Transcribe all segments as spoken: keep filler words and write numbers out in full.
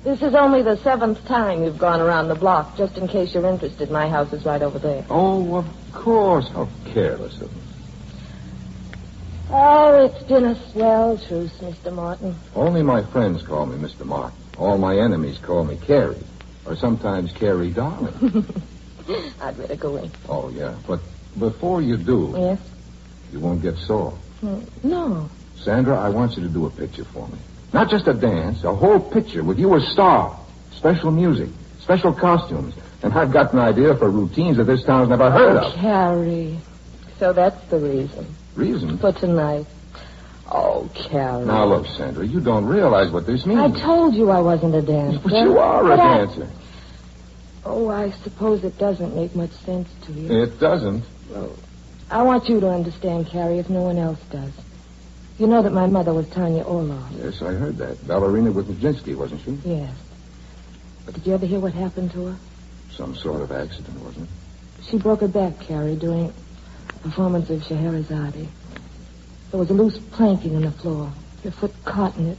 This is only the seventh time you've gone around the block. Just in case you're interested, my house is right over there. Oh, of course. How careless of me. Oh, it's been a swell truce, Mister Martin. Only my friends call me Mister Martin. All my enemies call me Carrie. Or sometimes Carrie Darling. I'd better go in. Oh, yeah. But before you do... Yes? You won't get sore. Mm, no. Sandra, I want you to do a picture for me. Not just a dance, a whole picture with you as star. Special music, special costumes. And I've got an idea for routines that this town's never heard oh, of. Carrie. So that's the reason. Reason? For tonight. Oh, Carrie. Now, look, Sandra, you don't realize what this means. I told you I wasn't a dancer. But you are a but dancer. I... Oh, I suppose it doesn't make much sense to you. It doesn't. Well, I want you to understand, Carrie, if no one else does. You know that my mother was Tanya Orloff. Yes, I heard that. Ballerina with Nijinsky, wasn't she? Yes. But did you ever hear what happened to her? Some sort of accident, wasn't it? She broke her back, Carrie, during a performance of Scheherazade. There was a loose planking on the floor. Her foot caught in it.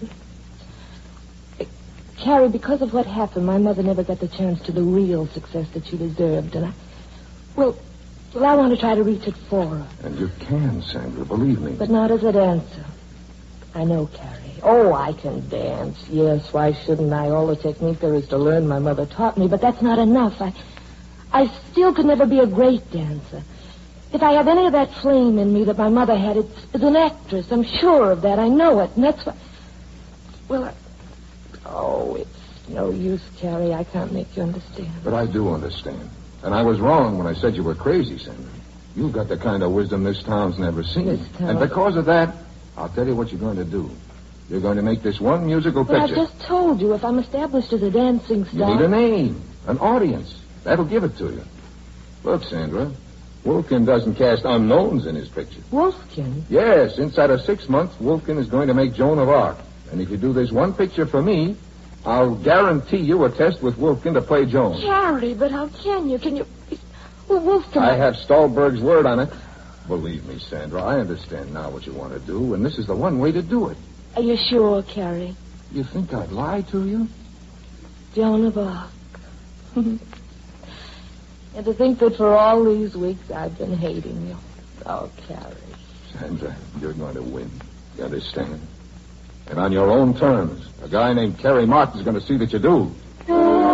Uh, Carrie, because of what happened, my mother never got the chance to the real success that she deserved. And I... Well, well, I want to try to reach it for her. And you can, Sandra, believe me. But not as a dancer. I know, Carrie. Oh, I can dance. Yes, why shouldn't I? All the technique there is to learn my mother taught me, but that's not enough. I, I still could never be a great dancer. If I have any of that flame in me that my mother had, it's as an actress. I'm sure of that. I know it. And that's why... Well, I... Oh, it's no use, Carrie. I can't make you understand. But I do understand. And I was wrong when I said you were crazy, Sandra. You've got the kind of wisdom this town's never seen. This town... And because of that, I'll tell you what you're going to do. You're going to make this one musical but picture. But I just told you, if I'm established as a dancing star... You need a name, an audience. That'll give it to you. Look, Sandra, Wolfkin doesn't cast unknowns in his picture. Wolfkin? Yes, inside of six months, Wolfkin is going to make Joan of Arc. And if you do this one picture for me, I'll guarantee you a test with Wolfkin to play Joan. Carrie, but how can you? Can you... Well, Wolfkin... I have Stahlberg's word on it. Believe me, Sandra, I understand now what you want to do, and this is the one way to do it. Are you sure, Carrie? You think I'd lie to you? Joan of Arc. And to think that for all these weeks I've been hating you. Oh, Carrie. Sandra, you're going to win. You understand? And on your own terms. A guy named Carrie Martin's going to see that you do.